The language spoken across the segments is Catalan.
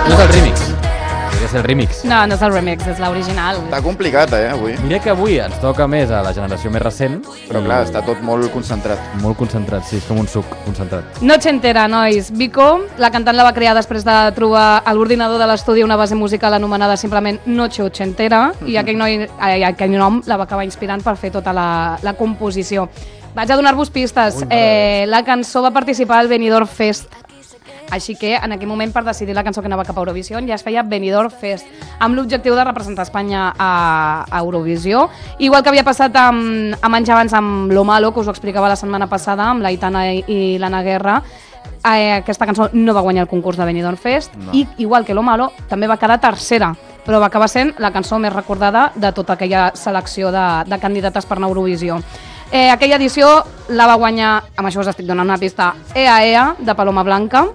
No és el remix. Podria ser el remix. No, no és el remix, és l'original. Està complicat, avui. Mira que avui ens toca més a la generació més recent. Però clar, està tot molt concentrat. Molt concentrat, sí, és com un suc concentrat. Noche entera, nois. Vico, la cantant la va crear després de trobar a l'ordinador de l'estudi una base musical anomenada simplement Noche Ochentera i aquell nom la va acabar inspirant per fer tota la composició. Vaig a donar-vos pistes. La cançó va participar al Benidorm Fest. Així que en aquell moment per decidir la cançó que anava cap a Eurovisió ja es feia Benidorm Fest amb l'objectiu de representar Espanya a Eurovisió, igual que havia passat amb anys abans amb Lo Malo, que us ho explicava la setmana passada amb l'Aitana i l'Anna Guerra. Aquesta cançó no va guanyar el concurs de Benidorm Fest i igual que Lo Malo també va quedar tercera, però va acabar sent la cançó més recordada de tota aquella selecció de candidates per anar a Eurovisió. Aquella edició la va guanyar, amb això us estic donant una pista, Ea Ea, de Paloma Blanca.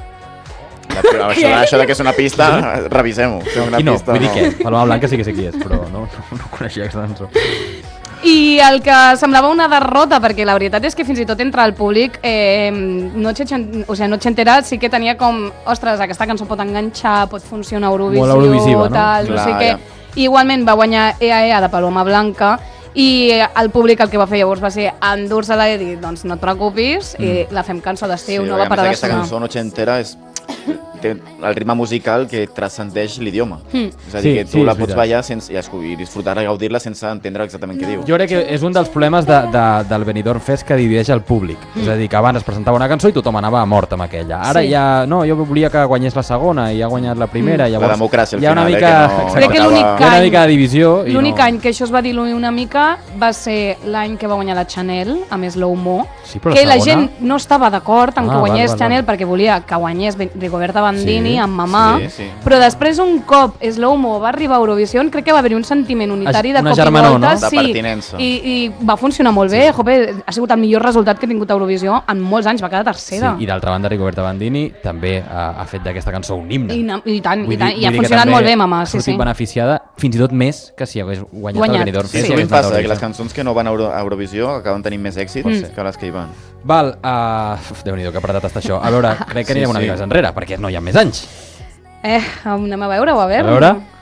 Això de que és una pista, revisem-ho. I no, vull dir què? Paloma Blanca sí que sé qui és, però no coneixia aquesta cançó. I el que semblava una derrota, perquè la veritat és que fins i tot entre el públic Noche Entera sí que tenia com, ostres, aquesta cançó pot enganxar, pot funcionar a Eurovisió, molt eurovisiva, no? Tal, Clar, no sé què. Igualment va guanyar Ea Ea de Paloma Blanca i el públic el que va fer llavors va ser endur-se-la i dir, doncs no et preocupis i la fem cançó d'estiu, no va parar de sonar. Aquesta cançó Noche Entera té el ritme musical que transcendeix l'idioma. És a dir, que tu la pots ballar i disfrutar i gaudir-la sense entendre exactament què diu. Jo crec que és un dels problemes del Benidorm Fest que divideix el públic. És a dir, que abans es presentava una cançó i tothom anava a mort amb aquella. Ara ja, no, jo volia que guanyés la segona i ha guanyat la primera. Llavors, la democràcia al hi ha una final, crec que una mica de divisió. L'únic any que això es va diluir una mica va ser l'any que va guanyar la Chanel, amb Slow Mo, que la gent no estava d'acord en que guanyés Chanel perquè volia que guanyés Rigoberta Bandini amb Mamà, però després un cop Slow Mo va arribar a Eurovisió crec que va haver-hi un sentiment unitari de cop i volta, de pertinença. I va funcionar molt bé, ha sigut el millor resultat que ha tingut Eurovisió en molts anys, va quedar tercera. I d'altra banda Rigoberta Bandini també ha fet d'aquesta cançó un himne. I tant, i ha funcionat molt bé Mamà. Ha sortit beneficiada fins i tot més que si hagués guanyat el Benidorm Fest. Sí, sovint passa que les cançons que no van a Eurovisió acaben tenint més èxit que les que hi van. Val, Déu-n'hi-do, que apretat està això. A veure, crec que anirem una mica més enrere, perquè no hi ha més anys. Anem a veure-ho, a veure. A veure.